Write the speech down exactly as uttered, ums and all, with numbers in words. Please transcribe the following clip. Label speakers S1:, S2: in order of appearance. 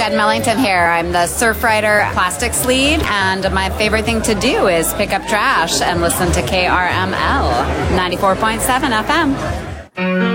S1: Jen Mellington here. I'm the Surfrider Plastics lead, and my favorite thing to do is pick up trash and listen to K R M L ninety-four point seven F M.